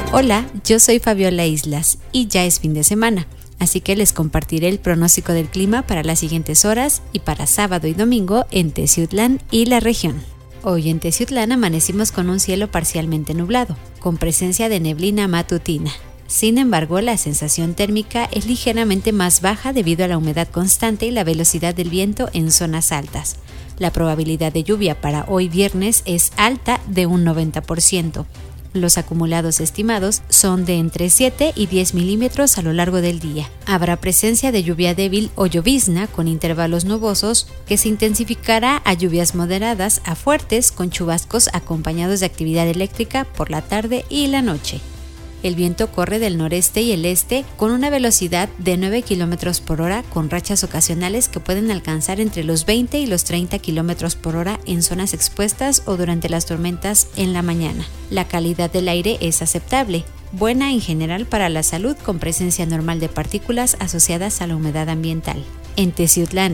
Hola, yo soy Fabiola Islas y ya es fin de semana, así que les compartiré el pronóstico del clima para las siguientes horas y para sábado y domingo en Teciutlán y la región. Hoy en Teciutlán amanecimos con un cielo parcialmente nublado, con presencia de neblina matutina. Sin embargo, la sensación térmica es ligeramente más baja debido a la humedad constante y la velocidad del viento en zonas altas. La probabilidad de lluvia para hoy viernes es alta de un 90%. Los acumulados estimados son de entre 7 y 10 milímetros a lo largo del día. Habrá presencia de lluvia débil o llovizna con intervalos nubosos que se intensificará a lluvias moderadas a fuertes con chubascos acompañados de actividad eléctrica por la tarde y la noche. El viento corre del noreste y el este con una velocidad de 9 km por hora con rachas ocasionales que pueden alcanzar entre los 20 y los 30 km por hora en zonas expuestas o durante las tormentas en la mañana. La calidad del aire es aceptable, buena en general para la salud con presencia normal de partículas asociadas a la humedad ambiental. En Teciutlán